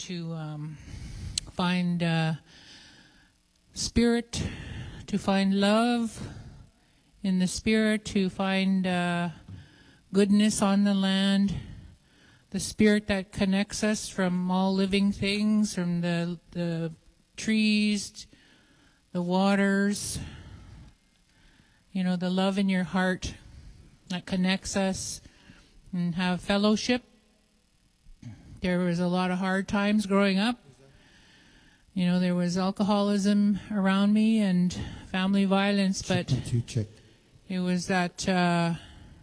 to find spirit, to find love in the spirit, to find goodness on the land, the spirit that connects us from all living things, from the trees, the waters, the love in your heart that connects us, and have fellowship. There was a lot of hard times growing up. There was alcoholism around me and family violence, but it was that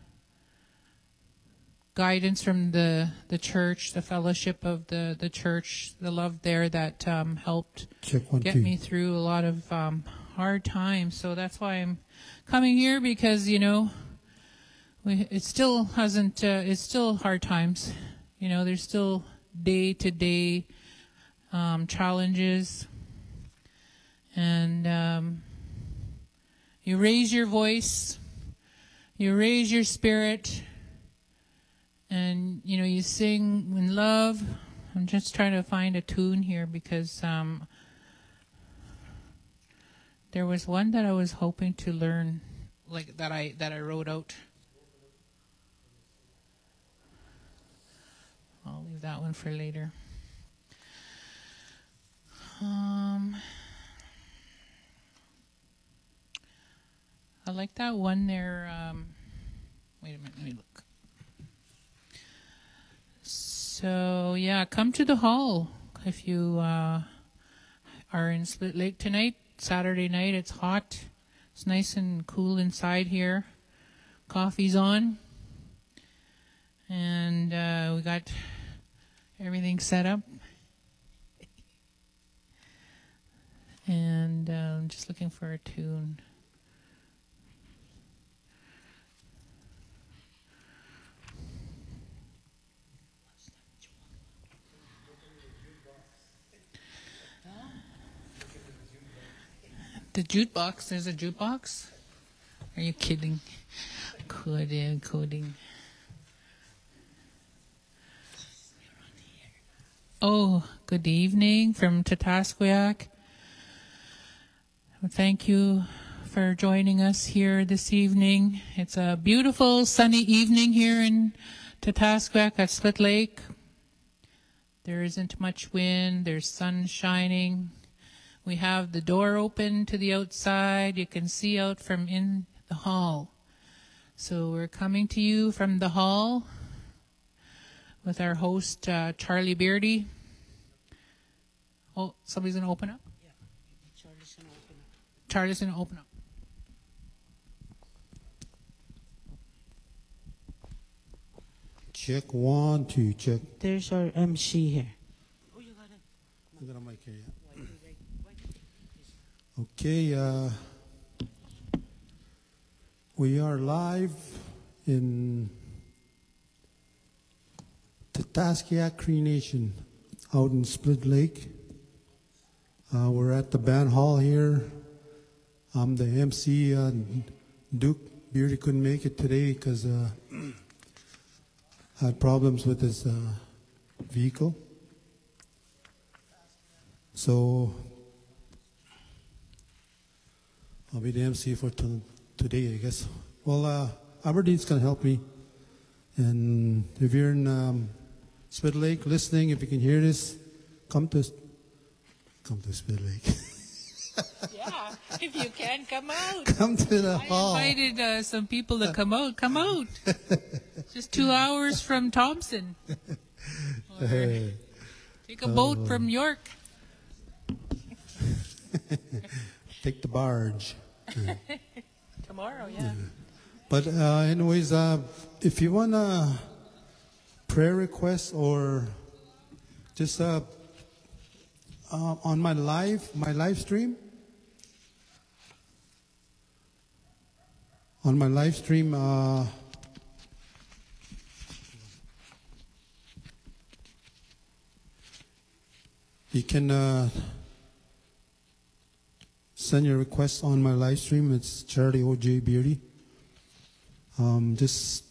guidance from the church, the fellowship of the church, the love there that helped get me through a lot of hard times. So that's why I'm coming here, because it still hasn't. It's still hard times. There's still day-to-day challenges, and you raise your voice, you raise your spirit, and you sing in love. I'm just trying to find a tune here, because there was one that I was hoping to learn, like that I wrote out. I'll leave that one for later. I like that one there. Wait a minute, let me look. So, yeah, come to the hall if you are in Split Lake tonight. Saturday night, it's hot. It's nice and cool inside here. Coffee's on. And we got everything set up. And I'm just looking for a tune. The jukebox? There's a jukebox? Are you kidding? Coding. Oh, good evening from Tatasqueyac. Thank you for joining us here this evening. It's a beautiful sunny evening here in Tatasqueyac at Split Lake. There isn't much wind. There's sun shining. We have the door open to the outside. You can see out from in the hall. So we're coming to you from the hall with our host, Charlie Beardy. Oh, somebody's going to open up? Yeah, Charlie's going to open up. Charlie's going to open up. Check 1, 2, check. There's our MC here. Oh, you got it. I got a mic here, yeah. Okay, we are live in Tatasqueyac Cree Nation out in Split Lake. We're at the band hall here. I'm the MC. Duke Beardy couldn't make it today because had problems with his vehicle. So I'll be the MC for today, I guess. Well, Aberdeen's going to help me. And if you're in Split Lake listening, if you can hear this, come to Split Lake. Yeah, if you can, come out. Come to the hall. I invited some people to come out. Come out. Just 2 hours from Thompson. Or take a boat from York. Take the barge. Tomorrow, yeah. But anyways, if you want a prayer request or just on my live stream, you can send your request on my live stream. It's Charlie O.J. Beardy. Just